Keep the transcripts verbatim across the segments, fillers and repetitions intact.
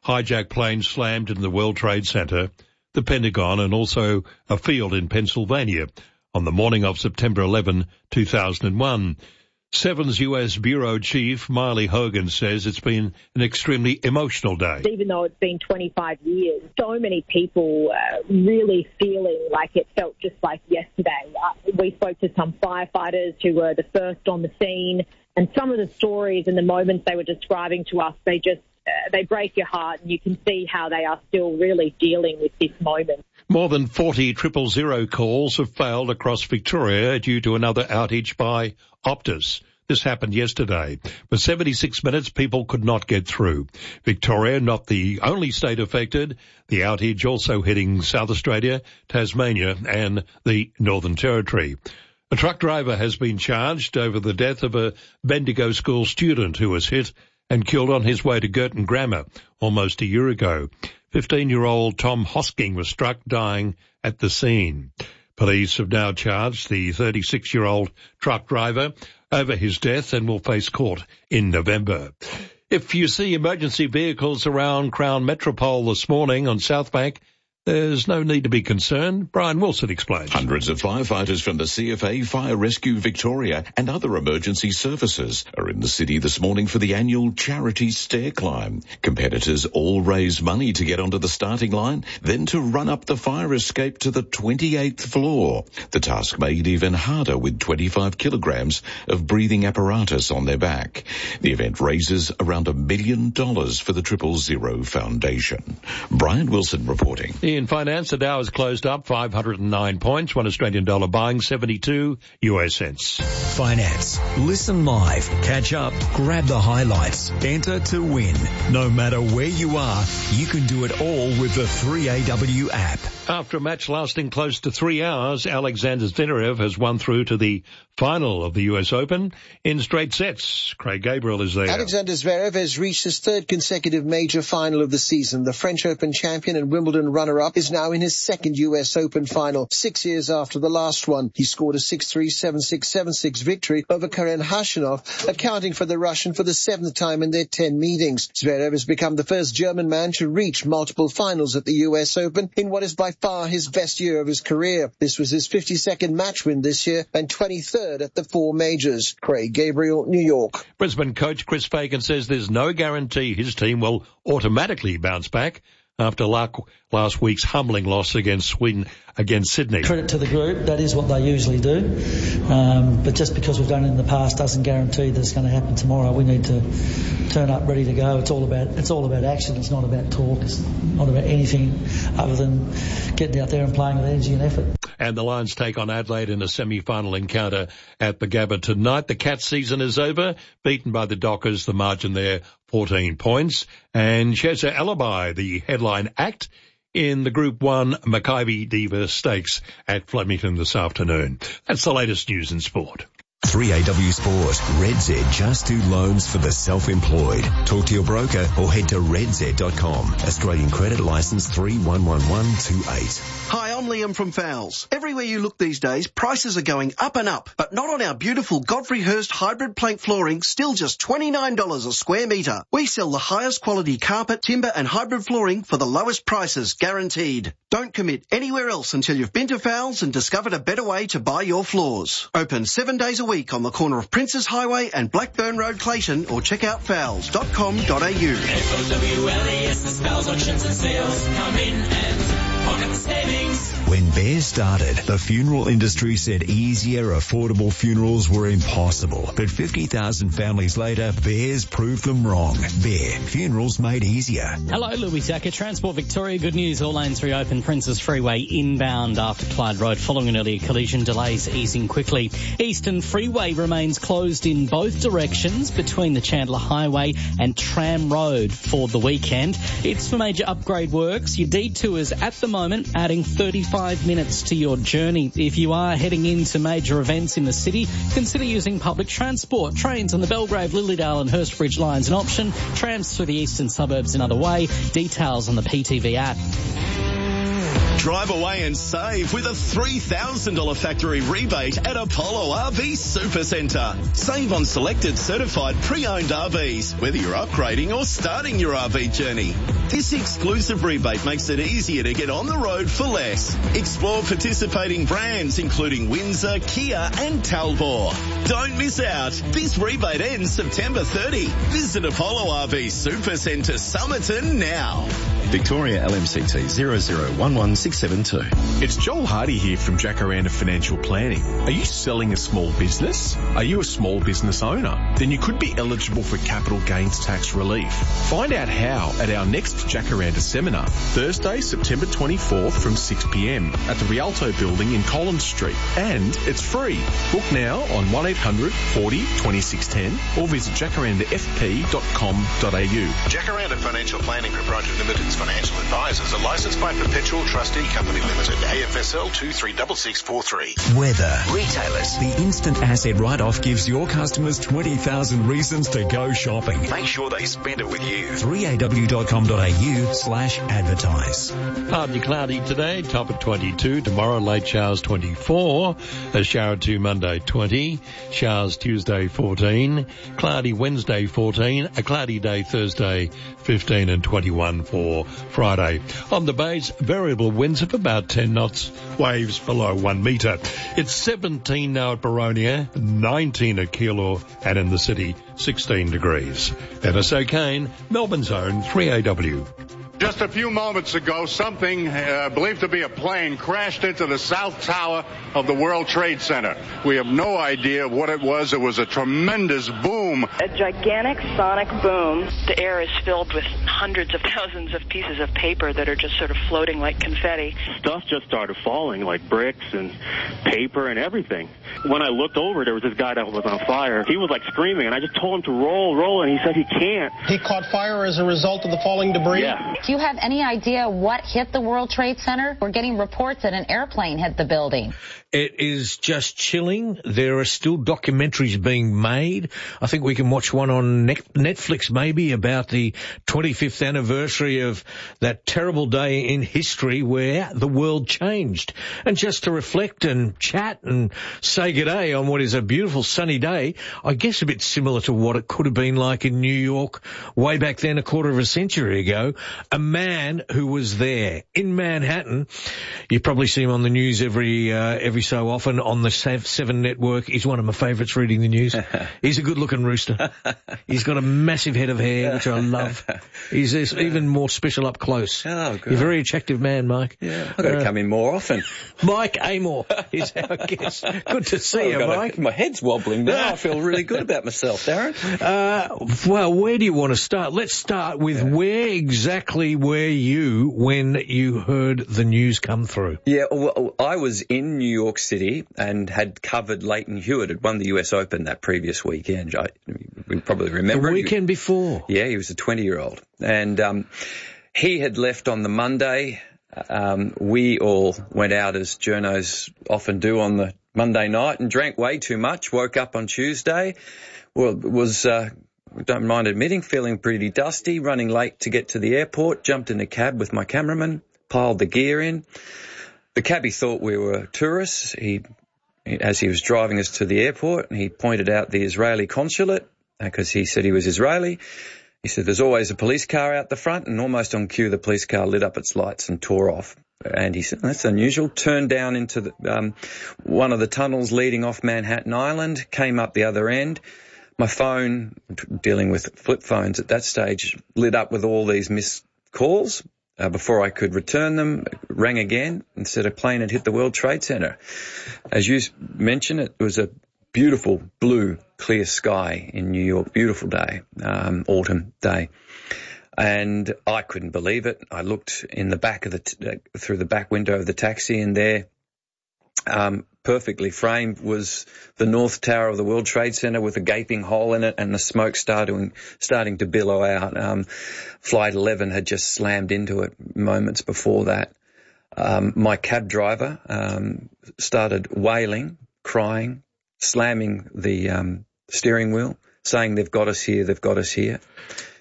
hijacked plane slammed into the World Trade Center, the Pentagon, and also a field in Pennsylvania on the morning of September eleventh, two thousand one. Seven's U S Bureau Chief Miley Hogan says it's been an extremely emotional day. Even though it's been twenty-five years, so many people uh, really feeling like it felt just like yesterday. Uh, we spoke to some firefighters who were the first on the scene, and some of the stories and the moments they were describing to us, they just uh, they break your heart, and you can see how they are still really dealing with this moment. More than forty triple zero calls have failed across Victoria due to another outage by Optus. This happened yesterday. For seventy-six minutes, people could not get through. Victoria, not the only state affected. The outage also hitting South Australia, Tasmania and the Northern Territory. A truck driver has been charged over the death of a Bendigo school student who was hit and killed on his way to Girton Grammar almost a year ago. fifteen-year-old Tom Hosking was struck, dying at the scene. Police have now charged the thirty-six-year-old truck driver over his death and will face court in November. If you see emergency vehicles around Crown Metropole this morning on South Bank, there's no need to be concerned. Brian Wilson explains. Hundreds of firefighters from the C F A, Fire Rescue Victoria and other emergency services are in the city this morning for the annual charity stair climb. Competitors all raise money to get onto the starting line, then to run up the fire escape to the twenty-eighth floor. The task made even harder with twenty-five kilograms of breathing apparatus on their back. The event raises around a million dollars for the Triple Zero Foundation. Brian Wilson reporting. In finance, the Dow has closed up five hundred nine points, one Australian dollar buying seventy-two U S cents. Finance. Listen live, catch up, grab the highlights, enter to win. No matter where you are, you can do it all with the three A W app. After a match lasting close to three hours, Alexander Zverev has won through to the final of the U S Open in straight sets. Craig Gabriel is there. Alexander Zverev has reached his third consecutive major final of the season. The French Open champion and Wimbledon runner-up is now in his second U S Open final, six years after the last one. He scored a six three, seven six, seven six victory over Karen Khachanov, accounting for the Russian for the seventh time in their ten meetings. Zverev has become the first German man to reach multiple finals at the U S Open in what is by far his best year of his career. This was his fifty-second match win this year and twenty-third at the four majors. Craig Gabriel, New York. Brisbane coach Chris Fagan says there's no guarantee his team will automatically bounce back after last week's humbling loss against Sweden, against Sydney. Credit to the group, that is what they usually do. Um, but just because we've done it in the past doesn't guarantee that it's going to happen tomorrow. We need to turn up ready to go. It's all about it's all about action. It's not about talk. It's not about anything other than getting out there and playing with energy and effort. And the Lions take on Adelaide in a semi-final encounter at the Gabba tonight. The Cats season is over, beaten by the Dockers, the margin there fourteen points. And Sheza Alabai, the headline act in the Group one Makybe Diva Stakes at Flemington this afternoon. That's the latest news in sport. three A W Sport. Red Z just do loans for the self-employed. Talk to your broker or head to red z dot com. Australian credit licence three one one one two eight. Hi, I'm Liam from Fowles. Everywhere you look these days, prices are going up and up, but not on our beautiful Godfrey Hirst hybrid plank flooring, still just twenty-nine dollars a square metre. We sell the highest quality carpet, timber and hybrid flooring for the lowest prices, guaranteed. Don't commit anywhere else until you've been to Fowles and discovered a better way to buy your floors. Open seven days a week on the corner of Princes Highway and Blackburn Road, Clayton, or check out fowles dot com dot a u. F O W L E S, the Fowles Auctions and Sales. Come in and pocket the savings. When Bear started, the funeral industry said easier, affordable funerals were impossible. But fifty thousand families later, Bears proved them wrong. Bear, funerals made easier. Hello, Louis Tucker, Transport Victoria. Good news, all lanes reopen. Princes Freeway inbound after Clyde Road following an earlier collision. Delays easing quickly. Eastern Freeway remains closed in both directions between the Chandler Highway and Tram Road for the weekend. It's for major upgrade works. Your detours at the moment adding thirty-five minutes to your journey. If you are heading into major events in the city, consider using public transport. Trains on the Belgrave, Lilydale and Hurstbridge lines an option. Trams through the eastern suburbs another way. Details on the P T V app. Drive away and save with a three thousand dollars factory rebate at Apollo R V Supercentre. Save on selected certified pre-owned R Vs, whether you're upgrading or starting your R V journey. This exclusive rebate makes it easier to get on the road for less. Explore participating brands including Windsor, Kia and Talbot. Don't miss out. This rebate ends September thirtieth. Visit Apollo R V Supercentre Somerton now. Victoria L M C T zero zero one one six seven two. It's Joel Hardy here from Jacaranda Financial Planning. Are you selling a small business? Are you a small business owner? Then you could be eligible for capital gains tax relief. Find out how at our next Jacaranda seminar, Thursday, September twenty-fourth from six p m at the Rialto Building in Collins Street. And it's free. Book now on one eight hundred forty twenty-six ten or visit jacaranda f p dot com dot a u. Jacaranda Financial Planning Proprietary Limited's financial advisors are licensed by Perpetual Trustee Company Limited, A F S L two three six six four three. Weather. Retailers. The instant asset write-off gives your customers twenty thousand reasons to go shopping. Make sure they spend it with you. three a w dot com dot a u slash advertise. Partly cloudy today, top at twenty-two. Tomorrow, late showers twenty-four. A shower two Monday twenty. Showers Tuesday fourteen. Cloudy Wednesday fourteen. A cloudy day Thursday fifteen and twenty-one for Friday. On the bays, variable winds of about ten knots, waves below one metre. It's seventeen now at Baronia, nineteen at Keilor, and in the city, sixteen degrees. Dennis O'Kane, Melbourne's own three A W. Just a few moments ago, something uh, believed to be a plane crashed into the south tower of the World Trade Center. We have no idea what it was. It was a tremendous boom. A gigantic sonic boom. The air is filled with hundreds of thousands of pieces of paper that are just sort of floating like confetti. Stuff just started falling, like bricks and paper and everything. When I looked over, there was this guy that was on fire. He was like screaming, and I just told him to roll, roll, and he said he can't. He caught fire as a result of the falling debris? Yeah. Do you have any idea what hit the World Trade Center? We're getting reports that an airplane hit the building. It is just chilling. There are still documentaries being made. I think we can watch one on Netflix maybe about the twenty-fifth anniversary of that terrible day in history where the world changed. And just to reflect and chat and say good day on what is a beautiful sunny day, I guess a bit similar to what it could have been like in New York way back then a quarter of a century ago. A man who was there in Manhattan, you probably see him on the news every uh, every so often on the Seven Network. He's one of my favourites reading the news. He's a good-looking rooster. He's got a massive head of hair, which I love. He's even more special up close. Oh, good. You're a very attractive man, Mike. Yeah, I've got to uh, come in more often. Mike Amor is our guest. Good to see well, you, Mike. A, my head's wobbling now. I feel really good about myself, Darren. Uh, well, where do you want to start? Let's start with yeah. where exactly were you when you heard the news come through? Yeah, well, I was in New York City and had covered Leighton Hewitt. Had won the U S Open that previous weekend. I, we probably remember. The weekend before. Yeah, he was a twenty-year-old. And um, he had left on the Monday. Um, we all went out, as journos often do, on the Monday night and drank way too much. Woke up on Tuesday. Well, was... Uh, don't mind admitting, feeling pretty dusty, running late to get to the airport, jumped in a cab with my cameraman, piled the gear in. The cabbie thought we were tourists. He, as he was driving us to the airport, he pointed out the Israeli consulate, because he said he was Israeli. He said, there's always a police car out the front, and almost on cue, the police car lit up its lights and tore off. And he said, that's unusual. Turned down into the, um, one of the tunnels leading off Manhattan Island, came up the other end. My phone, dealing with flip phones at that stage, lit up with all these missed calls. Uh, before I could return them, rang again and said a plane had hit the World Trade Center. As you mentioned, it was a beautiful blue, clear sky in New York. Beautiful day, um, autumn day. And I couldn't believe it. I looked in the back of the, t- uh, through the back window of the taxi, and there, um, perfectly framed was the North Tower of the World Trade Center with a gaping hole in it and the smoke starting, starting to billow out. Um, Flight eleven had just slammed into it moments before that. Um, my cab driver, um, started wailing, crying, slamming the, um, steering wheel, saying they've got us here, they've got us here.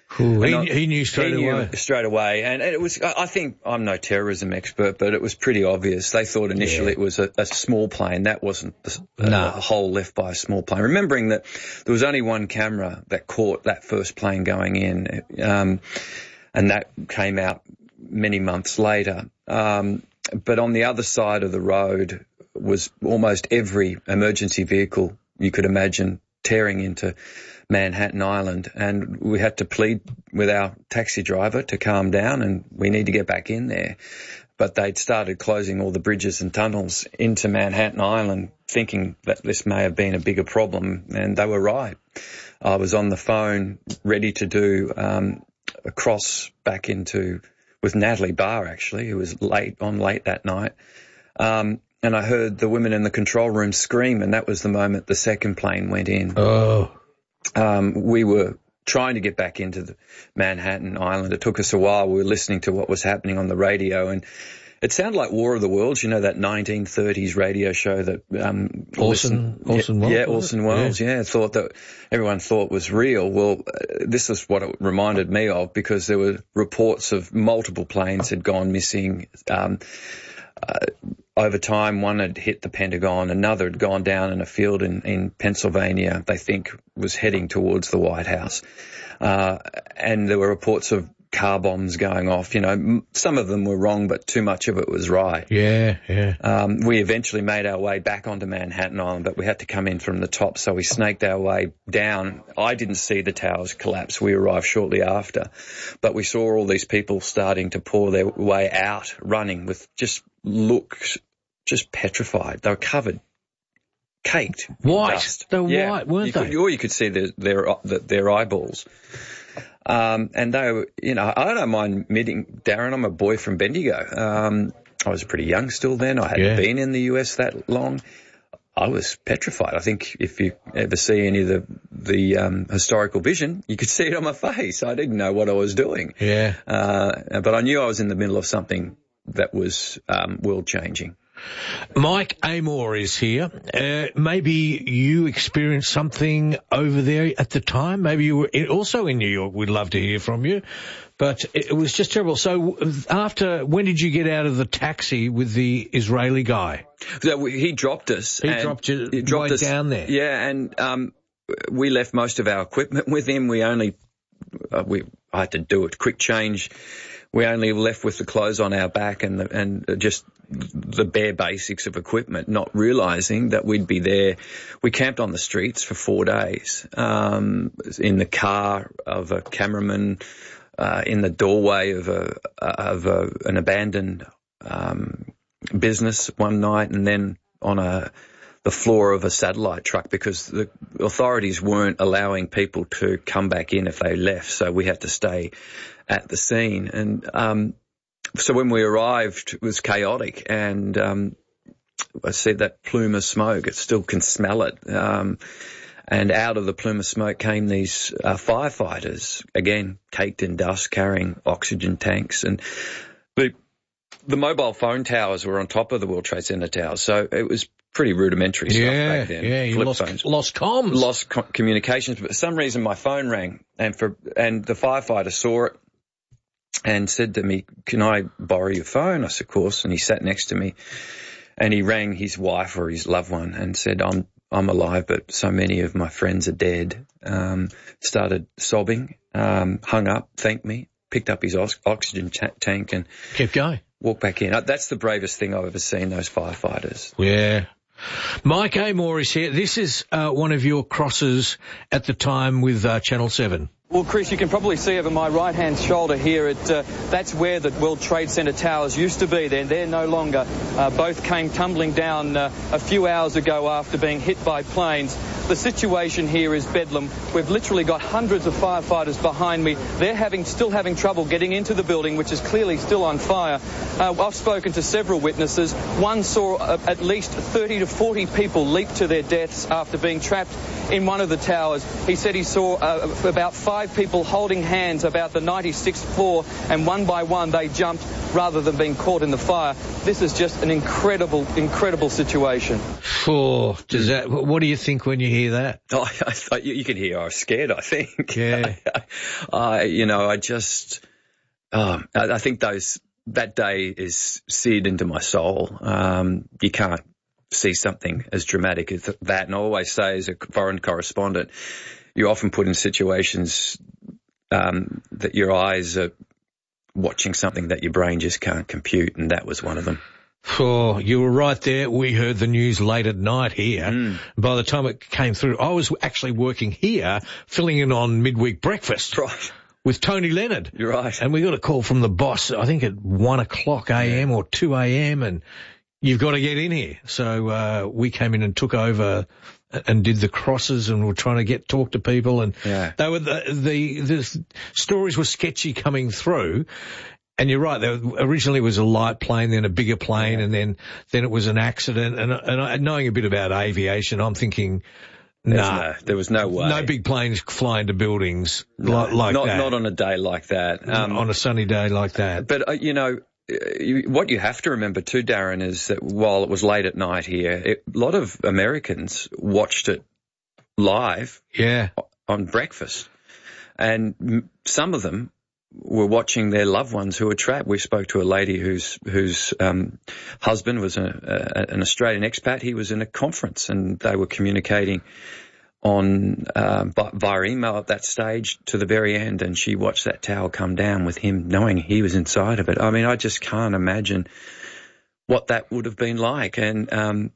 Ooh, he, I, he knew straight he away. Knew straight away. And it was, I think, I'm no terrorism expert, but it was pretty obvious. They thought initially yeah. it was a, a small plane. That wasn't the, no. a hole left by a small plane. Remembering that there was only one camera that caught that first plane going in, um, and that came out many months later. Um, but on the other side of the road was almost every emergency vehicle you could imagine tearing into Manhattan Island, and we had to plead with our taxi driver to calm down and we need to get back in there. But they'd started closing all the bridges and tunnels into Manhattan Island, thinking that this may have been a bigger problem, and they were right. I was on the phone ready to do um, a cross back into, with Natalie Barr actually, who was late on late that night. Um, and I heard the women in the control room scream, and that was the moment the second plane went in. Oh. Um, we were trying to get back into the Manhattan Island. It took us a while. We were listening to what was happening on the radio, and it sounded like War of the Worlds, you know, that nineteen thirties radio show that um, Orson, Orson Welles. Yeah, Orson Welles, yeah. yeah, thought that everyone thought was real. Well, uh, this is what it reminded me of, because there were reports of multiple planes had gone missing. Um, uh, over time, one had hit the Pentagon, another had gone down in a field in, in Pennsylvania, they think was heading towards the White House. Uh, and there were reports of car bombs going off. You know, m- some of them were wrong, but too much of it was right. Yeah, yeah. Um, we eventually made our way back onto Manhattan Island, but we had to come in from the top, so we snaked our way down. I didn't see the towers collapse. We arrived shortly after, but we saw all these people starting to pour their way out, running with just looks just petrified. They were covered, caked. White. Dust. They were yeah. white, weren't you they? Could, or you could see their their, their eyeballs. Um, and they were, you know, I don't mind admitting, Darren, I'm a boy from Bendigo. Um, I was pretty young still then. I hadn't yeah. been in the U S that long. I was petrified. I think if you ever see any of the, the, um, historical vision, you could see it on my face. I didn't know what I was doing. Yeah. Uh, but I knew I was in the middle of something that was, um, world changing. Mike Amor is here. Uh, maybe you experienced something over there at the time. Maybe you were also in New York. We'd love to hear from you. But it was just terrible. So after, when did you get out of the taxi with the Israeli guy? So he dropped us. He dropped you he dropped right us down there. Yeah, and um, we left most of our equipment with him. We only, uh, we I had to do a quick change. We only left with the clothes on our back and the, and just the bare basics of equipment, not realising that we'd be there. We camped on the streets for four days, um, in the car of a cameraman, uh, in the doorway of a of a, an abandoned um, business one night, and then on a the floor of a satellite truck, because the authorities weren't allowing people to come back in if they left, so we had to stay at the scene. And um, so when we arrived, it was chaotic, and um, I said that plume of smoke, it still can smell it. Um, and out of the plume of smoke came these uh, firefighters, again, caked in dust, carrying oxygen tanks. And the, the mobile phone towers were on top of the World Trade Center towers, so it was pretty rudimentary stuff yeah, back then. Yeah, you Flip lost, phones. lost comms. Lost co- communications, but for some reason my phone rang, and for and the firefighter saw it and said to me, "Can I borrow your phone?" I said, "Of course." And he sat next to me, and he rang his wife or his loved one and said, "I'm I'm alive, but so many of my friends are dead." Um, started sobbing, um, hung up, thanked me, picked up his ox- oxygen t- tank, and kept going. Walked back in. That's the bravest thing I've ever seen, those firefighters. Yeah. Mike Amor is here. This is uh, one of your crosses at the time with uh, Channel seven. Well, Chris, you can probably see over my right-hand shoulder here, it, uh, that's where the World Trade Center towers used to be. They're, they're no longer. Uh, both came tumbling down uh, a few hours ago after being hit by planes. The situation here is bedlam. We've literally got hundreds of firefighters behind me. They're having, still having trouble getting into the building, which is clearly still on fire. Uh, I've spoken to several witnesses. One saw uh, at least thirty to forty people leap to their deaths after being trapped in one of the towers. He said he saw uh, about five people holding hands about the ninety-sixth floor, and one by one they jumped rather than being caught in the fire. This is just an incredible, incredible situation. Oh, does that, what do you think when you hear that? Oh, I, I, you, you can hear I was scared, I think. Yeah. I, you know, I just, oh, I, I think those, that day is seared into my soul. Um, you can't see something as dramatic as that. And I always say, as a foreign correspondent, you're often put in situations um, that your eyes are watching something that your brain just can't compute, and that was one of them. Oh, you were right there. We heard the news late at night here. Mm. By the time it came through, I was actually working here, filling in on midweek breakfast. Right. With Tony Leonard. You're right. And we got a call from the boss, I think at one o'clock a.m. or two a.m. and you've got to get in here. So uh, we came in and took over and did the crosses and were trying to get talk to people. And yeah. they were the, the the stories were sketchy coming through. And you're right. There originally was a light plane, then a bigger plane, yeah. and then then it was an accident. And, and I, knowing a bit about aviation, I'm thinking, no, nah, no, there was no way. No big planes flying to buildings no, like, like not, that. Not on a day like that. Um, on a sunny day like that. But uh, you know. You, what you have to remember too, Darren, is that while it was late at night here, it, a lot of Americans watched it live yeah. on breakfast. And some of them were watching their loved ones who were trapped. We spoke to a lady whose whose um, husband was a, a, an Australian expat. He was in a conference and they were communicating on uh, via email at that stage to the very end, and she watched that tower come down with him knowing he was inside of it. I mean, I just can't imagine what that would have been like. And, um,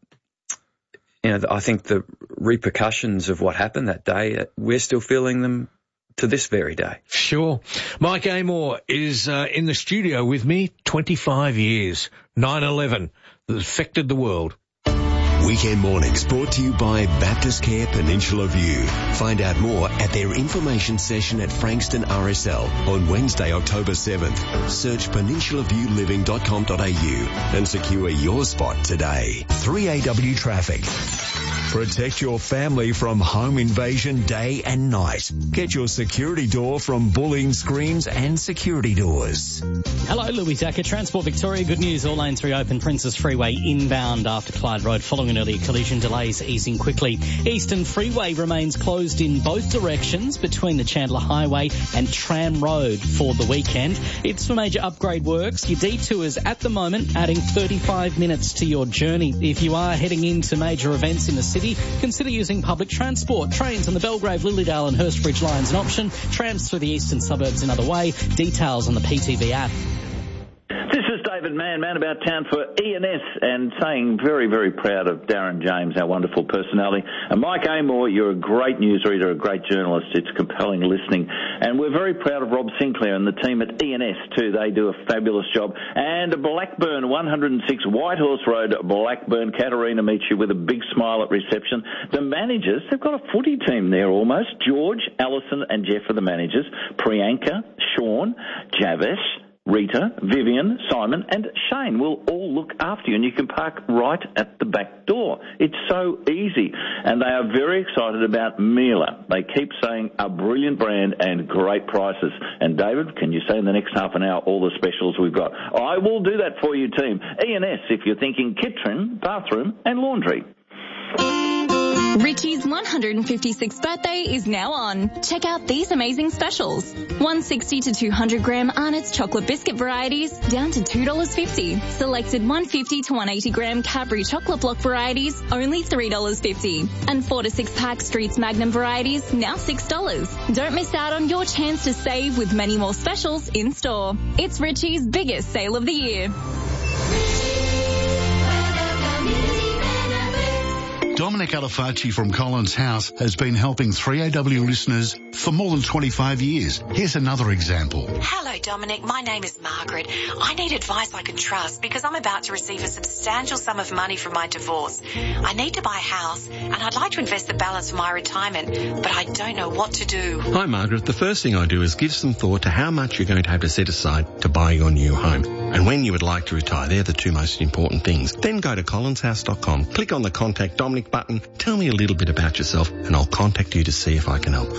you know, I think the repercussions of what happened that day, we're still feeling them to this very day. Sure. Mike Amor is uh, in the studio with me, twenty-five years, nine eleven, that affected the world. Weekend Mornings brought to you by Baptist Care Peninsula View. Find out more at their information session at Frankston R S L on Wednesday, October seventh. Search peninsula view living dot com dot a u and secure your spot today. three A W Traffic. Protect your family from home invasion day and night. Get your security door from Bullying Screens and Security Doors. Hello, Louis Decker, Transport Victoria. Good news, all lanes reopen. Princes Freeway inbound after Clyde Road following an earlier collision. Delays easing quickly. Eastern Freeway remains closed in both directions between the Chandler Highway and Tram Road for the weekend. It's for major upgrade works. Your detours at the moment adding thirty-five minutes to your journey. If you are heading into major events in the city, consider using public transport. Trains on the Belgrave, Lilydale and Hurstbridge lines an option. Trams through the eastern suburbs another way. Details on the P T V app. This is David Mann, man about town for E N S, and saying very, very proud of Darren James, our wonderful personality. And Mike Amor, you're a great newsreader, a great journalist. It's compelling listening. And we're very proud of Rob Sinclair and the team at E N S too. They do a fabulous job. And Blackburn, one oh six Whitehorse Road, Blackburn. Katarina meets you with a big smile at reception. The managers, they've got a footy team there almost. George, Alison and Jeff are the managers. Priyanka, Sean, Javesh, Rita, Vivian, Simon and Shane will all look after you, and you can park right at the back door. It's so easy. And they are very excited about Miele. They keep saying a brilliant brand and great prices. And David, can you say in the next half an hour all the specials we've got? I will do that for you, team. E N S if you're thinking kitchen, bathroom and laundry. Richie's one hundred fifty-sixth birthday is now on. Check out these amazing specials. one sixty to two hundred gram Arnott's chocolate biscuit varieties down to two dollars fifty. Selected one fifty to one eighty gram Cadbury chocolate block varieties only three dollars fifty. And four to six pack Streets Magnum varieties now six dollars. Don't miss out on your chance to save with many more specials in store. It's Richie's biggest sale of the year. Dominic Alifacci from Collins House has been helping three A W listeners for more than twenty-five years. Here's another example. Hello, Dominic. My name is Margaret. I need advice I can trust because I'm about to receive a substantial sum of money from my divorce. I need to buy a house and I'd like to invest the balance for my retirement, but I don't know what to do. Hi, Margaret. The first thing I do is give some thought to how much you're going to have to set aside to buy your new home and when you would like to retire. They're the two most important things. Then go to collins house dot com, click on the Contact Dominic button, tell me a little bit about yourself, and I'll contact you to see if I can help. Or if I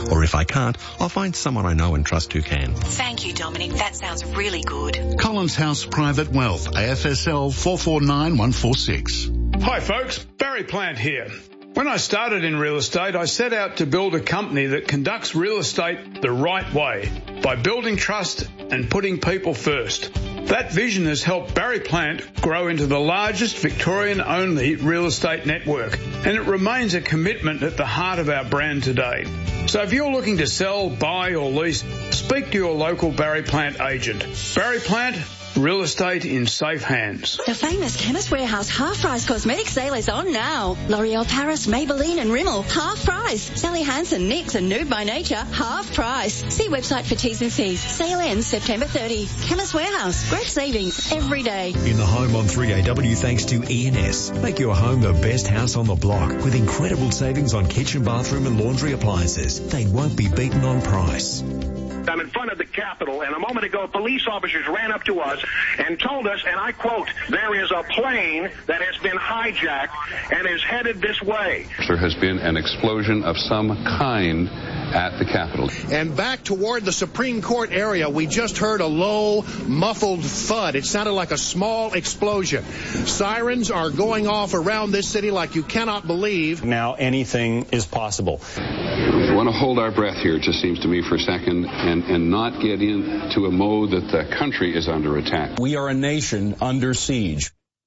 I can't, I'll find someone I know and trust who can. Thank you, Dominic. That sounds really good. Collins House Private Wealth, A F S L four four nine one four six. Hi folks, Barry Plant here. When I started in real estate, I set out to build a company that conducts real estate the right way by building trust and putting people first. That vision has helped Barry Plant grow into the largest Victorian-only real estate network, and it remains a commitment at the heart of our brand today. So if you're looking to sell, buy or lease, speak to your local Barry Plant agent. Barry Plant, real estate in safe hands. The famous Chemist Warehouse half-price cosmetic sale is on now. L'Oreal Paris, Maybelline and Rimmel, half price. Sally Hansen, NYX and Nude by Nature, half price. See website for T's and C's. Sale ends September thirtieth. Chemist Warehouse, great savings every day. In the home on three A W thanks to E and S. Make your home the best house on the block with incredible savings on kitchen, bathroom and laundry appliances. They won't be beaten on price. I'm in front of the Capitol, and a moment ago, police officers ran up to us and told us, and I quote, there is a plane that has been hijacked and is headed this way. There has been an explosion of some kind at the Capitol. And back toward the Supreme Court area, we just heard a low, muffled thud. It sounded like a small explosion. Sirens are going off around this city like you cannot believe. Now anything is possible. We want to hold our breath here, it just seems to me, for a second, and, and not get into a mode that the country is under attack. We are a nation under siege.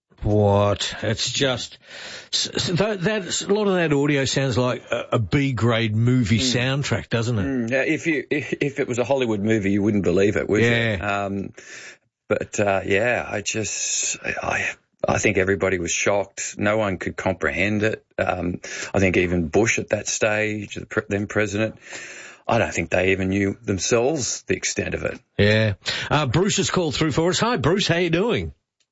What? It's just that, that a lot of that audio sounds like a, a B grade movie mm. soundtrack, doesn't it? Mm. Yeah, if you if, if it was a Hollywood movie, you wouldn't believe it, would yeah. you? Um, but uh, yeah, I just I I think everybody was shocked. No one could comprehend it. Um, I think even Bush at that stage, the then president, I don't think they even knew themselves the extent of it. Yeah. Uh, Bruce has called through for us. Hi, Bruce. How you doing?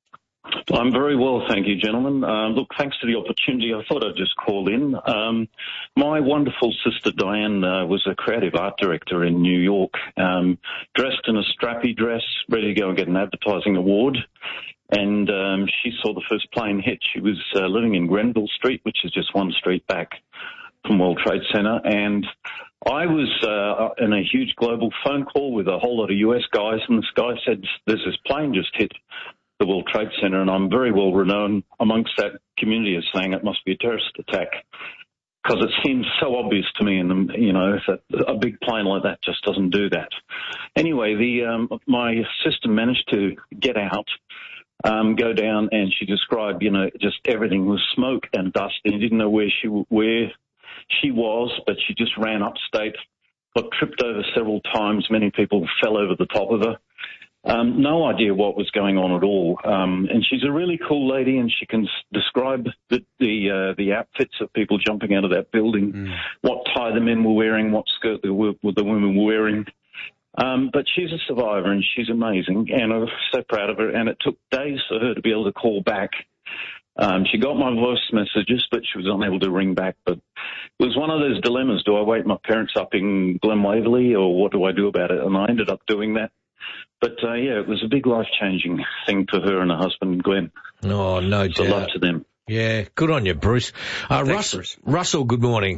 I'm very well, thank you, gentlemen. Uh, look, thanks for the opportunity. I thought I'd just call in. Um, my wonderful sister Diane uh, was a creative art director in New York, um, dressed in a strappy dress, ready to go and get an advertising award. And um, she saw the first plane hit. She was uh, living in Grenville Street, which is just one street back from World Trade Center. And I was uh, in a huge global phone call with a whole lot of U S guys, and this guy said, there's this plane just hit the World Trade Center, and I'm very well renowned amongst that community as saying it must be a terrorist attack, because it seems so obvious to me, and you know, that a big plane like that just doesn't do that. Anyway, the um, my sister managed to get out, um, go down, and she described, you know, just everything was smoke and dust, and you didn't know where she where she was, but she just ran upstate, got tripped over several times. Many people fell over the top of her. Um, no idea what was going on at all. Um, and she's a really cool lady, and she can s- describe the the, uh, the outfits of people jumping out of that building, mm. what tie the men were wearing, what skirt the, the women were wearing. Um, but she's a survivor, and she's amazing, and I'm so proud of her. And it took days for her to be able to call back. Um, she got my voice messages, but she was unable to ring back. But it was one of those dilemmas. Do I wake my parents up in Glen Waverley, or what do I do about it? And I ended up doing that. But, uh, yeah, it was a big life-changing thing for her and her husband, Glenn. Oh, no doubt. So love to them. Yeah, good on you, Bruce. Uh, Thanks, Russell, Bruce. Russell, good morning.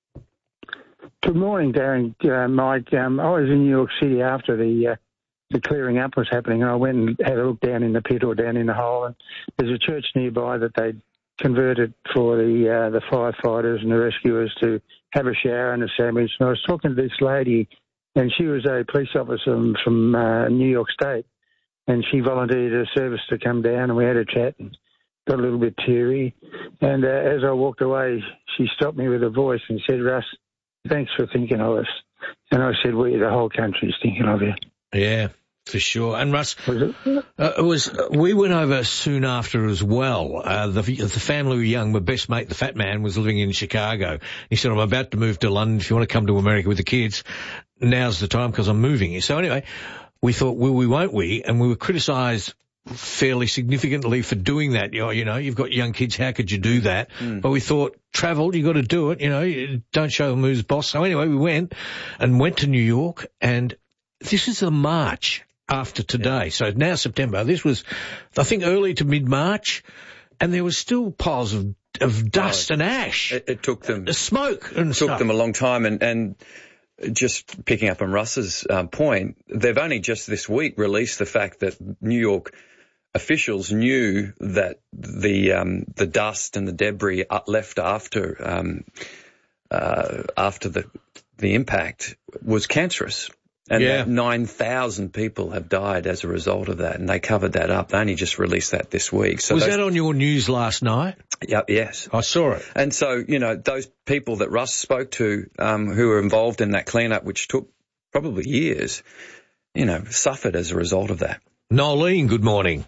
Good morning, Darren. Uh, Mike, um, I was in New York City after the uh, the clearing up was happening, and I went and had a look down in the pit or down in the hole, and there's a church nearby that they'd converted for the uh, the firefighters and the rescuers to have a shower and a sandwich. And I was talking to this lady, and she was a police officer from, from uh, New York State, and she volunteered her service to come down, and we had a chat and got a little bit teary. And uh, as I walked away, she stopped me with a voice and said, Russ, thanks for thinking of us. And I said, we, the whole country's thinking of you. Yeah, for sure. And Russ, was it? Uh, it was, we went over soon after as well. Uh, the, the family were young. My best mate, the fat man, was living in Chicago. He said, I'm about to move to London. If you want to come to America with the kids, now's the time because I'm moving. So anyway, we thought, well, we won't we? And we were criticised fairly significantly for doing that. You know, you know, you've got young kids, how could you do that? Mm. But we thought, travel, you got to do it, you know, don't show them who's boss. So anyway, we went and went to New York, and this is the March after today. Yeah. So now September. This was, I think, early to mid-March, and there was still piles of, of dust oh, and ash. It, it took them the smoke and it took stuff. them a long time, and, and just picking up on Russ's um, point, they've only just this week released the fact that New York officials knew that the um, the dust and the debris left after um, uh, after the the impact was cancerous. And yeah. that nine thousand people have died as a result of that, and they covered that up. They only just released that this week. So was those, that on your news last night? Yeah, yes. I saw it. And so, you know, those people that Russ spoke to um, who were involved in that cleanup, which took probably years, you know, suffered as a result of that. Nolene, good morning.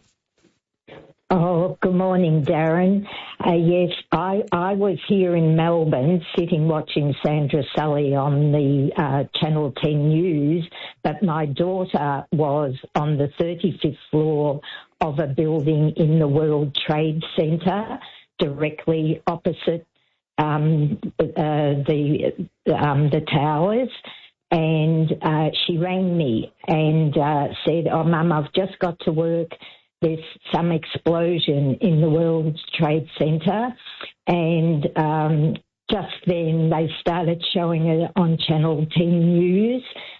Oh, good morning, Darren. Uh, yes, I, I was here in Melbourne sitting watching Sandra Sully on the uh, Channel ten News, but my daughter was on the thirty-fifth floor of a building in the World Trade Center, directly opposite um, uh, the um, the towers. And uh, she rang me and uh, said, "Oh, Mum, I've just got to work. There's some explosion in the World Trade Center." And um, just then they started showing it on Channel ten News.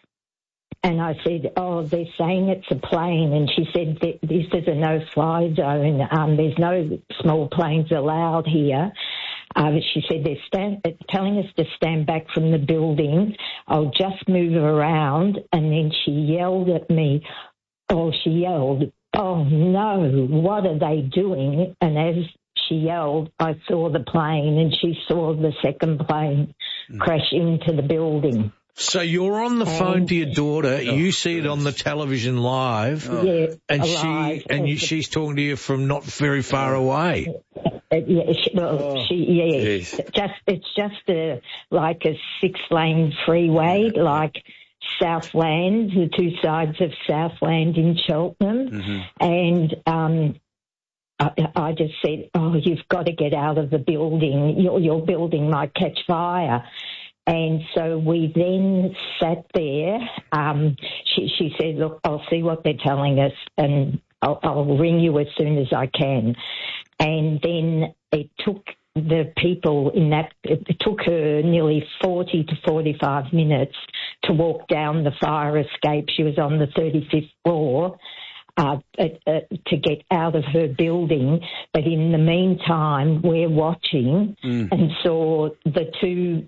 And I said, "Oh, they're saying it's a plane." And she said, "This is a no-fly zone. Um, there's no small planes allowed here." Uh, she said, "They're stand- telling us to stand back from the building. I'll just move around." And then she yelled at me. Oh, she yelled, "Oh, no, what are they doing?" And as she yelled, I saw the plane, and she saw the second plane mm. crash into the building. So you're on the and, phone to your daughter, oh, you see it on the television live, oh. yeah, and alive. she and you, she's talking to you from not very far away. Uh, yeah, she, well, oh, she, yeah, just it's just a, like a six-lane freeway, yeah. like Southland, the two sides of Southland in Cheltenham, mm-hmm. and um, I, I just said, "Oh, you've got to get out of the building. Your, your building might catch fire." And so we then sat there. Um, she, she said, "Look, I'll see what they're telling us, and I'll, I'll ring you as soon as I can." And then it took the people in that, it took her nearly forty to forty-five minutes to walk down the fire escape. She was on the thirty-fifth floor uh, uh, uh, to get out of her building. But in the meantime, we're watching mm. and saw the two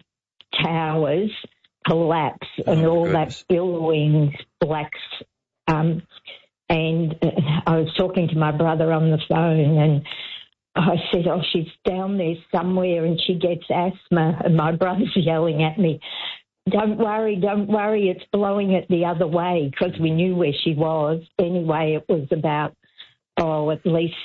towers collapse oh, and all goodness. that billowing black. Um, and uh, I was talking to my brother on the phone, and I said, "Oh, she's down there somewhere and she gets asthma." And my brother's yelling at me, "Don't worry, don't worry, it's blowing it the other way," because we knew where she was. Anyway, it was about, oh, at least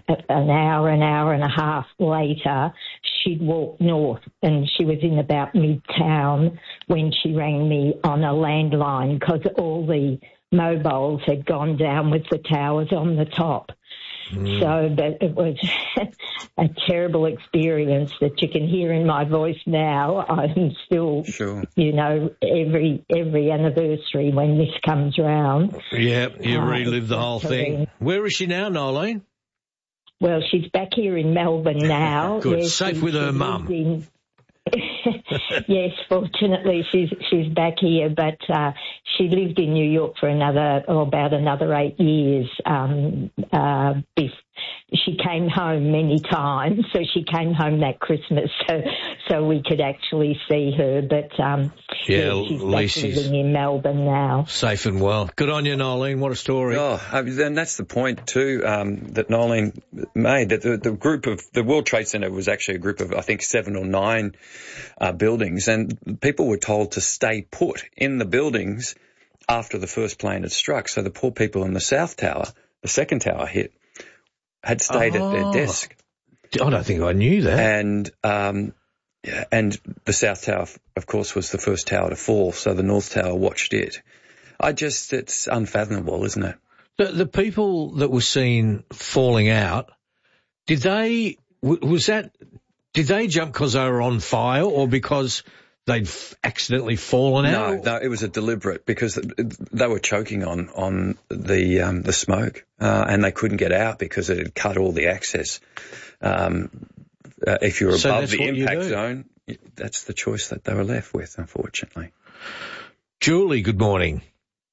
an hour, an hour and a half later, she'd walked north, and she was in about Midtown when she rang me on a landline, because all the mobiles had gone down with the towers on the top. Mm. So but it was a terrible experience that you can hear in my voice now. I'm still, sure. you know, every every anniversary when this comes round. Yeah, you uh, relive the whole thing. Where is she now, Nolene? Well, she's back here in Melbourne now. Good, safe with her mum. Yes, fortunately she's she's back here, but uh, she lived in New York for another, oh, about another eight years. Um, uh, bef- she came home many times, so she came home that Christmas, so so we could actually see her. But um, yeah, yeah, she's back living she's in Melbourne now. Safe and well. Good on you, Nolene. What a story. Oh, and that's the point too um, that Nolene made. That the, the group of the World Trade Center was actually a group of, I think, seven or nine uh, buildings, and people were told to stay put in the buildings after the first plane had struck. So the poor people in the South Tower, the second tower hit, had stayed oh, at their desk. I don't think I knew that. And um, yeah, and the South Tower, of course, was the first tower to fall, so the North Tower watched it. I just, it's unfathomable, isn't it? The, the people that were seen falling out, did they, was that, did they jump because they were on fire or because they'd accidentally fallen out? No, no, it was a deliberate, because they were choking on on the um, the smoke, uh, and they couldn't get out because it had cut all the access. Um, uh, if you're so above the impact zone, that's the choice that they were left with, unfortunately. Julie, good morning.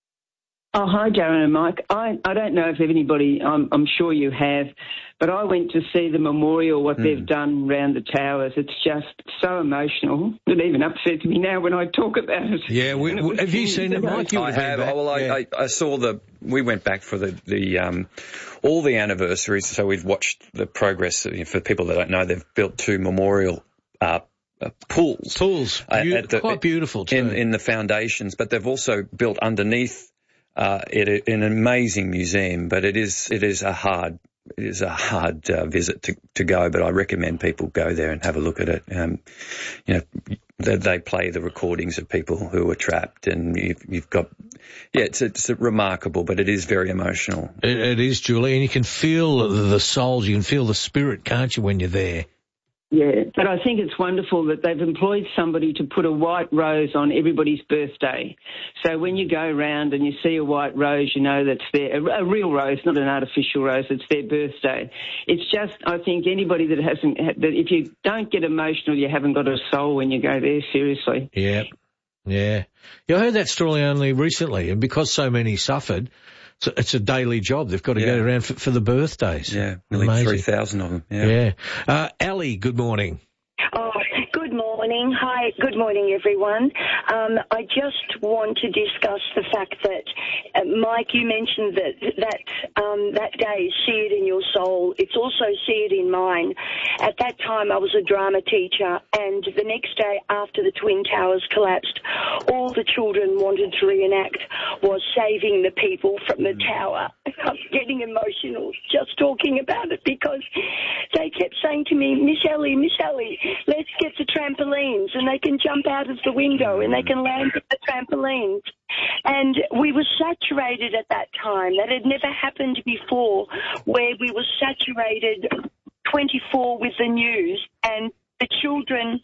Oh, hi, Darren and Mike. I, I don't know if anybody, I'm, I'm sure you have, but I went to see the memorial, what mm. they've done around the towers. It's just so emotional. It even upsets me now when I talk about it. Yeah, we, we, have you seen it, Mike? You I have. Oh, well, I, yeah. I, I saw the, we went back for the, the um, all the anniversaries, so we've watched the progress. For people that don't know, they've built two memorial uh Uh, pools. Pools. Be- at the, quite beautiful, too. In, in the foundations, but they've also built underneath uh, it an amazing museum, but it is it is a hard it is a hard uh, visit to, to go, but I recommend people go there and have a look at it. Um, you know, they, they play the recordings of people who were trapped, and you've, you've got, yeah, it's, it's remarkable, but it is very emotional. It, it is, Julie, and you can feel the souls, you can feel the spirit, can't you, when you're there? Yeah, but I think it's wonderful that they've employed somebody to put a white rose on everybody's birthday. So when you go around and you see a white rose, you know that's their, a real rose, not an artificial rose, it's their birthday. It's just, I think anybody that hasn't, that if you don't get emotional, you haven't got a soul when you go there, seriously. Yeah, yeah. Yeah, I heard that story only recently, and because so many suffered, So it's a daily job. They've got to yeah. go around for, for the birthdays. Yeah, nearly three thousand of them. Yeah. yeah. Uh, Ali, good morning. Oh, good morning. Hi, good morning, everyone. Um, I just want to discuss the fact that, uh, Mike, you mentioned that that um, that day, see it in your soul. It's also see it in mine. At that time, I was a drama teacher, and the next day after the Twin Towers collapsed, all the children wanted to reenact was saving the people from the tower. I'm getting emotional just talking about it because they kept saying to me, Miss Ellie, Miss Ellie, let's get the trampolines, and they can jump out of the window and they can land at the trampolines. And we were saturated at that time. That had never happened before, where we were saturated twenty-four with the news, and the children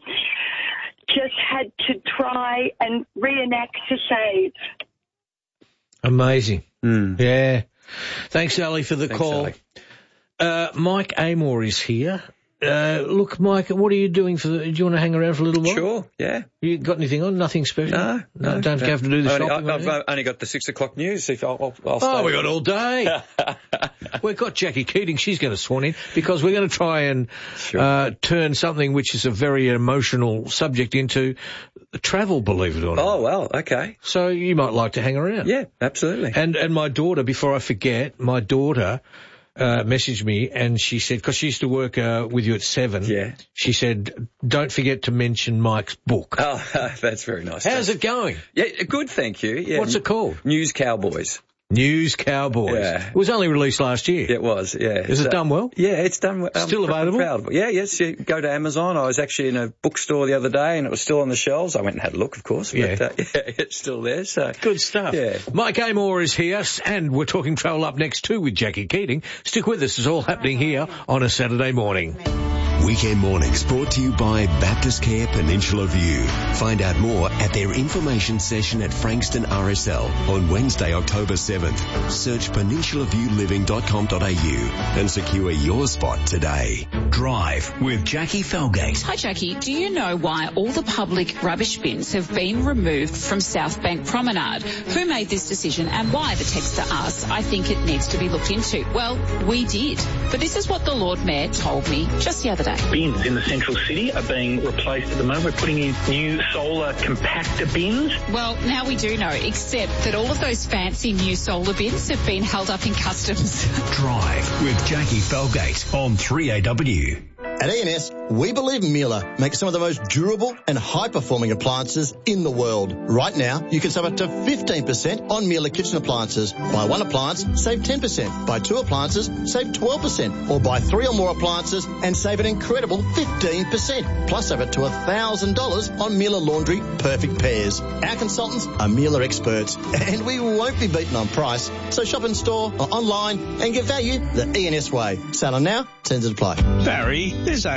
just had to try and reenact to save. Amazing. Mm. Yeah. Thanks, Ali, for the Thanks, call. Uh, Mike Amor is here. Uh, look, Mike, what are you doing for the, do you want to hang around for a little while? Sure, yeah. You got anything on? Nothing special? No, no. no don't no. have to do the only, shopping? I've, I've only got the six o'clock news. If I'll, I'll, I'll oh, we got all day. We've got Jackie Keating. She's going to swan in because we're going to try and sure. uh, turn something which is a very emotional subject into travel, believe it or not. Oh, well, okay. So you might like to hang around. Yeah, absolutely. And, and my daughter, before I forget, my daughter... Uh, messaged me and she said, because she used to work uh, with you at Seven, yeah. she said, don't forget to mention Mike's book. Oh, that's very nice. How's it going? Yeah, good, thank you. Yeah. What's it called? News Cowboys. News Cowboys. Yeah. It was only released last year. It was, yeah. Is it so, done well? Yeah, it's done well. Still I'm available? Proud of it. Yeah, yes. You go to Amazon. I was actually in a bookstore the other day and it was still on the shelves. I went and had a look, of course. But, yeah. Uh, yeah, it's still there. So good stuff. Yeah. Mike Amor is here and we're talking travel up next too with Jackie Keating. Stick with us. It's all happening here on a Saturday morning. Weekend mornings brought to you by Baptist Care Peninsula View. Find out more at their information session at Frankston R S L on Wednesday, October seventh. Search peninsula view living dot com dot a u and secure your spot today. Drive with Jackie Felgate. Hi, Jackie. Do you know why all the public rubbish bins have been removed from South Bank Promenade? Who made this decision and why? The texter asks. I think it needs to be looked into. Well, we did. But this is what the Lord Mayor told me just the other day. Bins in the central city are being replaced at the moment. We're putting in new solar compactor bins. Well, now we do know, except that all of those fancy new solar bins have been held up in customs. Drive with Jackie Felgate on three A W. At E and S, we believe Miele makes some of the most durable and high-performing appliances in the world. Right now, you can save up to fifteen percent on Miele kitchen appliances. Buy one appliance, save ten percent. Buy two appliances, save twelve percent. Or buy three or more appliances and save an incredible fifteen percent. Plus, save up to one thousand dollars on Miele Laundry Perfect Pairs. Our consultants are Miele experts, and we won't be beaten on price. So shop in store or online and get value the E and S way. Sale on now, terms apply. Barry, there's aged care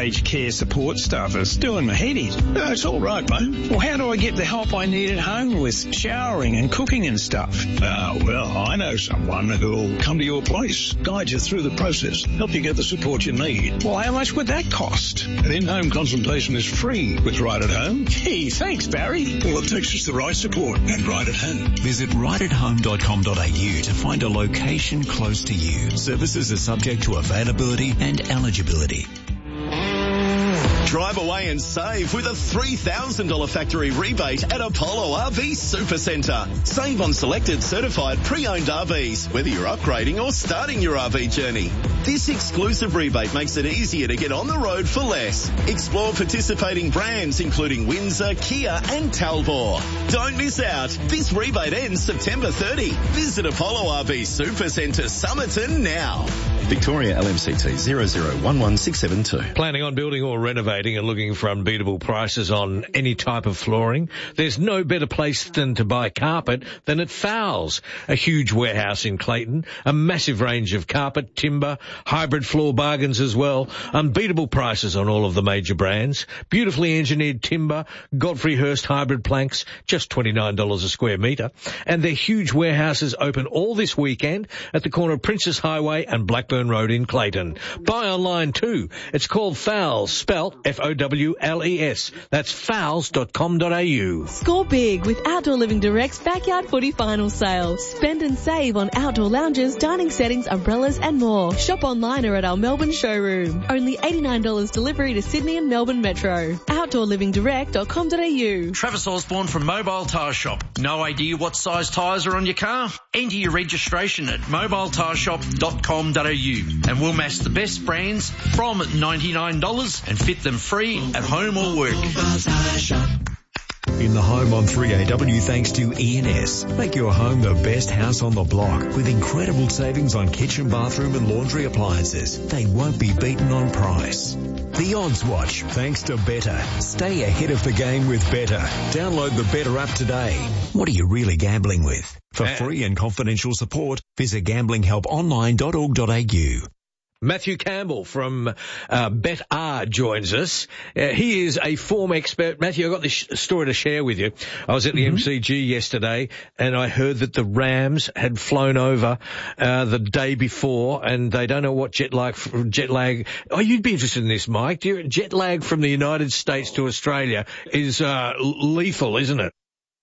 care support staff are still in my headies. No, it's all right, mate. Well, how do I get the help I need at home with showering and cooking and stuff? Ah, well, I know someone who'll come to your place, guide you through the process, help you get the support you need. Well, how much would that cost? An in-home consultation is free with Right at Home. Gee, thanks, Barry. All it takes is the right support and Right at Home. Visit right at home dot com dot a u to find a location close to you. Services are subject to availability and eligibility. Drive away and save with a three thousand dollars factory rebate at Apollo R V Supercentre. Save on selected certified pre-owned R Vs, whether you're upgrading or starting your R V journey. This exclusive rebate makes it easier to get on the road for less. Explore participating brands including Windsor, Kia and Talbot. Don't miss out. This rebate ends September thirtieth. Visit Apollo R V Supercentre Somerton now. Victoria L M C T zero zero one one six seven two. Planning on building or renovating and looking for unbeatable prices on any type of flooring? There's no better place than to buy carpet than at Fowles, a huge warehouse in Clayton, a massive range of carpet, timber, hybrid floor bargains as well, unbeatable prices on all of the major brands, beautifully engineered timber, Godfrey Hirst hybrid planks, just twenty-nine dollars a square metre, and their huge warehouses open all this weekend at the corner of Princess Highway and Blackburn Road in Clayton. Buy online too. It's called Fowles, spelt F O W L E S. That's fowles dot com dot a u. Score big with Outdoor Living Direct's Backyard Footy Final Sale. Spend and save on outdoor lounges, dining settings, umbrellas and more. Shop online or at our Melbourne showroom. Only eighty-nine dollars delivery to Sydney and Melbourne Metro. outdoor living direct dot com dot a u. Travis Osborne from Mobile Tyre Shop. No idea what size tyres are on your car? Enter your registration at mobile tyre shop dot com dot a u and we'll match the best brands from ninety-nine dollars and fit them free at home or work. In the home on three A W thanks to E and S. Make your home the best house on the block with incredible savings on kitchen, bathroom and laundry appliances. They won't be beaten on price. The Odds Watch thanks to Better. Stay ahead of the game with Better. Download the Better app today. What are you really gambling with? For free and confidential support, visit gambling help online dot org dot a u. Matthew Campbell from uh, BetR joins us. Uh, he is a form expert. Matthew, I've got this sh- story to share with you. I was at the mm-hmm. M C G yesterday and I heard that the Rams had flown over uh, the day before and they don't know what jet lag, jet lag. Oh, you'd be interested in this, Mike. Do you, jet lag from the United States to Australia is uh, lethal, isn't it?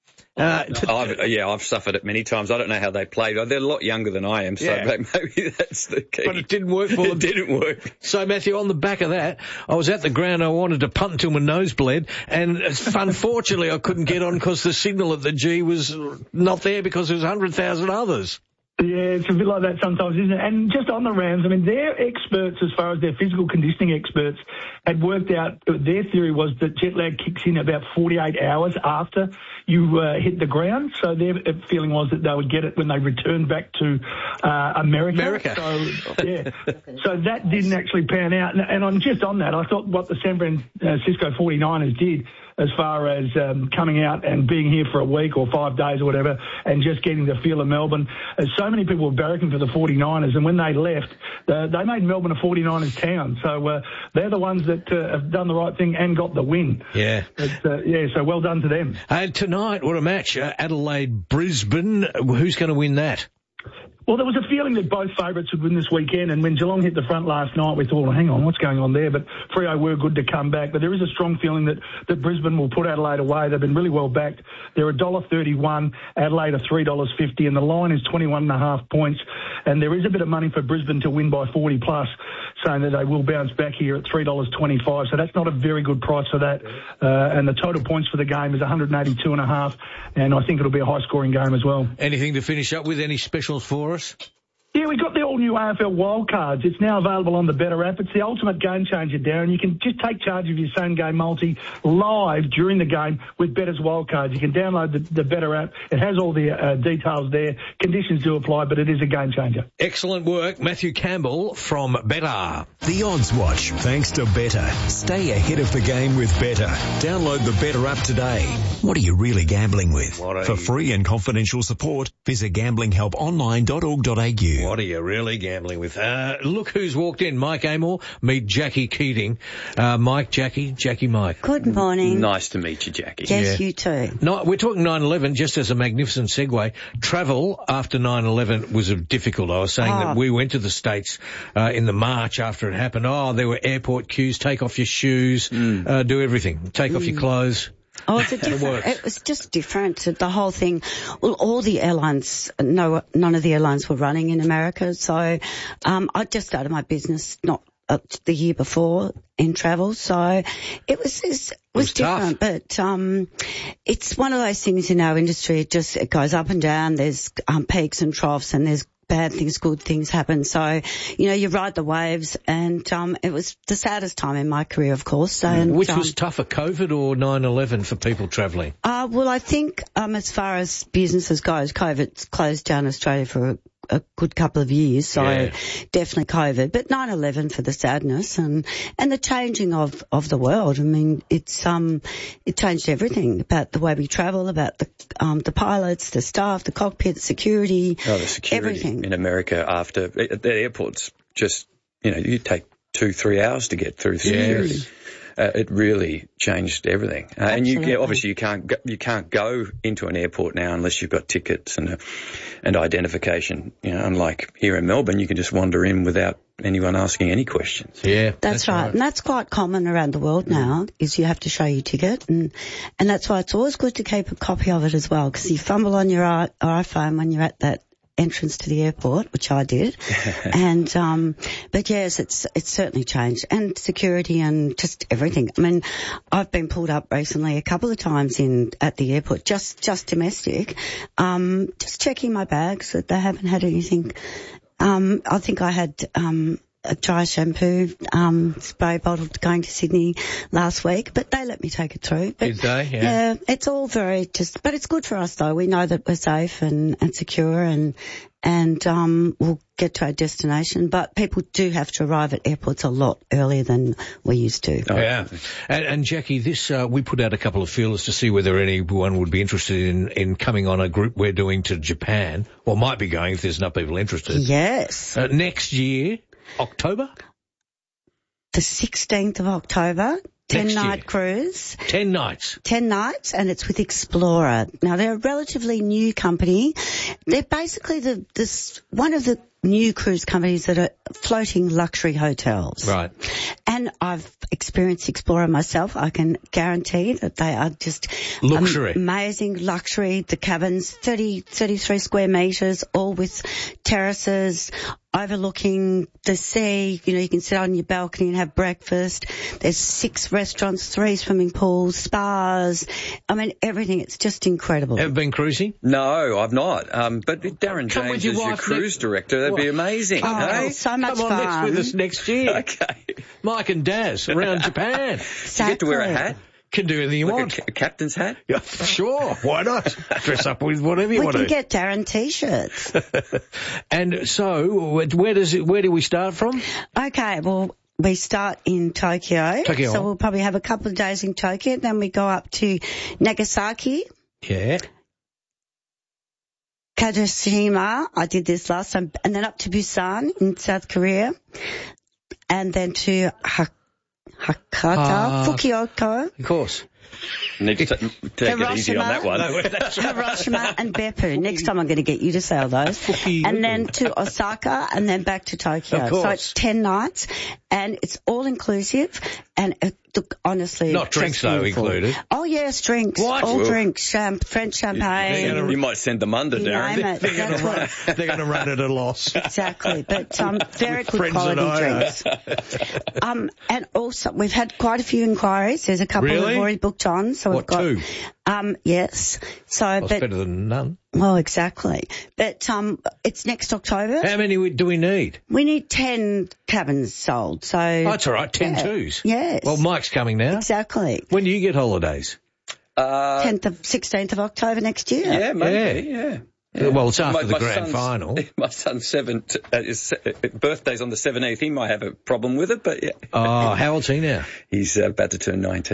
Uh, I've, yeah, I've suffered it many times. I don't know how they played. They're a lot younger than I am, so yeah. maybe that's the key. But it didn't work for them. It didn't work. So, Matthew, on the back of that, I was at the ground. I wanted to punt until my nose bled, and unfortunately I couldn't get on because the signal at the G was not there because there was one hundred thousand others. Yeah, it's a bit like that sometimes, isn't it? And just on the Rams, I mean, their experts, as far as their physical conditioning experts, had worked out, their theory was that jet lag kicks in about forty-eight hours after you uh, hit the ground. So their feeling was that they would get it when they returned back to uh, America. America. So, yeah. So that didn't actually pan out. And, and I'm just on that, I thought what the San Francisco forty-niners did as far as um, coming out and being here for a week or five days or whatever and just getting the feel of Melbourne. As so many people were barracking for the forty-niners, and when they left, uh, they made Melbourne a forty-niners town. So uh, they're the ones that uh, have done the right thing and got the win. Yeah. It's, uh, yeah, so well done to them. And tonight, what a match. Uh, Adelaide-Brisbane. Who's going to win that? Well, there was a feeling that both favourites would win this weekend, and when Geelong hit the front last night, we thought, well, hang on, what's going on there? But Freo were good to come back. But there is a strong feeling that, that Brisbane will put Adelaide away. They've been really well backed. They're one dollar thirty-one, Adelaide are three dollars fifty, and the line is twenty-one and a half points. And there is a bit of money for Brisbane to win by forty plus, saying that they will bounce back here at three dollars twenty-five. So that's not a very good price for that. Uh, and the total points for the game is one hundred eighty-two and a half, and I think it'll be a high-scoring game as well. Anything to finish up with? Any specials for us? Yeah, we got the all-new A F L Wildcards. It's now available on the Better app. It's the ultimate game changer, Darren. You can just take charge of your same-game multi live during the game with Better's Wildcards. You can download the, the Better app. It has all the uh, details there. Conditions do apply, but it is a game changer. Excellent work. Matthew Campbell from Better. The Odds Watch, thanks to Better. Stay ahead of the game with Better. Download the Better app today. What are you really gambling with? For free and confidential support, visit gambling help online dot org dot a u. you. What are you really gambling with? Uh, look who's walked in. Mike Amor, meet Jackie Keating. Uh, Mike, Jackie, Jackie, Mike. Good morning. Nice to meet you, Jackie. Yes, Yeah. you too. No, we're talking nine eleven, just as a magnificent segue. Travel after nine eleven was difficult. I was saying Oh. that we went to the States uh, in the March after it happened. Oh, there were airport queues. Take off your shoes. Mm. Uh, do everything. Take off your clothes. Oh, it's a different, it was just different. The whole thing, well, all the airlines, no, none of the airlines were running in America. So, um, I just started my business not uh, the year before in travel. So it was, it was, was different, but, um, it's one of those things in our industry. It just, it goes up and down. There's, um, peaks and troughs, and there's bad things, good things happen. So, you know, you ride the waves, and um, it was the saddest time in my career, of course. So, and, Which um, was tougher, COVID or nine eleven for people travelling? Uh, well, I think um, as far as businesses goes, COVID's closed down Australia for a, a good couple of years, so Yeah. definitely COVID. But nine eleven for the sadness and and the changing of, of the world. I mean, it's um it changed everything about the way we travel, about the um the pilots, the staff, the cockpit, security, Oh, the security everything. in America after at the airports, just, you know, you take two, three hours to get through security. Yes. Uh, it really changed everything. Uh, and you, yeah, Absolutely. obviously you can't go, you can't go into an airport now unless you've got tickets and uh, and identification. You know, unlike here in Melbourne, you can just wander in without anyone asking any questions. Yeah, That's, right. And that's quite common around the world now, is you have to show your ticket. And, and that's why it's always good to keep a copy of it as well, because you fumble on your i- iPhone when you're at that entrance to the airport, which I did. and, um, but yes, it's, it's certainly changed. And security and just everything. I mean, I've been pulled up recently a couple of times in, at the airport, just, just domestic, um, just checking my bags that they haven't had anything. Um, I think I had, um, a dry shampoo, um, spray bottle going to Sydney last week, but they let me take it through. But, Did they? Yeah. yeah, it's all very just, but it's good for us though. We know that we're safe and, and secure and, and, um, we'll get to our destination, but people do have to arrive at airports a lot earlier than we used to. Oh, yeah. And, and Jackie, this, uh, we put out a couple of feelers to see whether anyone would be interested in, in coming on a group we're doing to Japan, or might be going if there's enough people interested. Yes. Uh, next year, October? The sixteenth of October. Ten Next year. night cruise. Ten nights. Ten nights, and it's with Explorer. Now, they're a relatively new company. They're basically the this one of the new cruise companies that are floating luxury hotels. Right. And I've experienced Explorer myself. I can guarantee that they are just Luxury. amazing luxury. The cabins, thirty, thirty-three square metres, all with terraces, overlooking the sea. You know, you can sit on your balcony and have breakfast. There's six restaurants, three swimming pools, spas. I mean, everything. It's just incredible. Ever been cruising? No, I've not. Um, but Darren Come with James your is your wife cruise next- director. That'd be What? amazing. Oh, eh? it's so much Come on fun. next with us next year. Okay. Mike and Daz around Japan. You get to wear a hat? Can do anything you Like want. a, ca- a captain's hat? Yeah, sure, why not? Dress up with whatever you We want can to. get Darren t-shirts. And so, where does it? Where do we start from? Okay, well, we start in Tokyo. Tokyo. So we'll probably have a couple of days in Tokyo. Then we go up to Nagasaki, Yeah. Kagoshima. I did this last time. And then up to Busan in South Korea. And then to ha- Hakata, Ah. Fukuoka, Of course. Need to take, take it easy on that one. No, that's right. Hiroshima and Beppu. Next time I'm going to get you to say all those. And then to Osaka and then back to Tokyo. Of So course. it's ten nights and it's all inclusive and it, look, honestly. Not it's drinks, though, beautiful. included. Oh yes, drinks. What? All Whoa. drinks. Champ- French champagne. You, you might send them under, You Darren. name it. They're going That's to what- run. They're going to run at a loss. Exactly, but um, very good Friends and quality I know. drinks. um, and also we've had quite a few inquiries. There's a couple Really? who've already booked on. So What, we've got two? Um, yes. So, Well, it's but better than none. well, exactly. But um, it's next October. How many we- do we need? We need ten cabins sold. So Oh, that's all right. Ten yeah. twos. Yes. Well, Mike's coming now. Exactly. When do you get holidays? Uh, Tenth of sixteenth of October next year. yeah, maybe, yeah. yeah. Well, it's after My- the my grand son's- final. My son's seven, uh, his uh, birthday's on the seventeenth. He might have a problem with it, but yeah. Oh, how old's he now? He's uh, about to turn nineteen.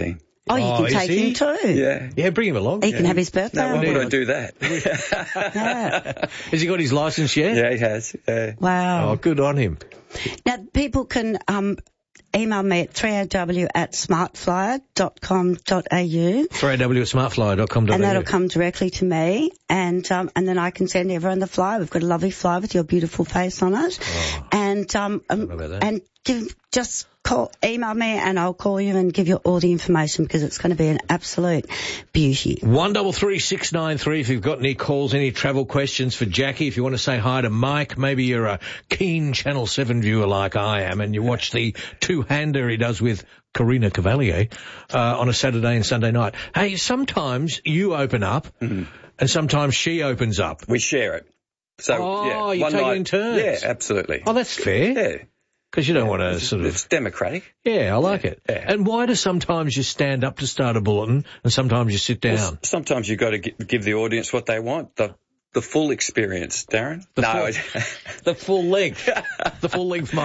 Oh, you Oh, can is take he? him too. Yeah. Yeah, bring him along. He Yeah. can have his birthday. Now, why on would I board. do that? Yeah. Has he got his licence yet? Yeah, he has. Yeah. Wow. Oh, good on him. Now, people can um, email me at three a w at smartflyer dot com dot a u. three a w at smartflyer dot com dot a u. And that'll come directly to me, and um, and then I can send everyone the flyer. We've got a lovely flyer with your beautiful face on it, Oh, and um, um about that. and give just call, email me, and I'll call you and give you all the information because it's going to be an absolute beauty. One double three six nine three. If you've got any calls, any travel questions for Jackie, if you want to say hi to Mike, maybe you're a keen Channel Seven viewer like I am, and you watch the two-hander he does with Karina Cavalier uh, on a Saturday and Sunday night. Hey, sometimes you open up, Mm-hmm. and sometimes she opens up. We share it. So, Oh, yeah, you one take it night, in turns. Yeah, absolutely. Oh, that's fair. Yeah. Because you don't want to sort of... It's democratic. Yeah, I like it. Yeah. And why do sometimes you stand up to start a bulletin and sometimes you sit down? Well, sometimes you've got to gi- give the audience what they want, the the full experience, Darren. The no. full, the full length. The full length, Mike.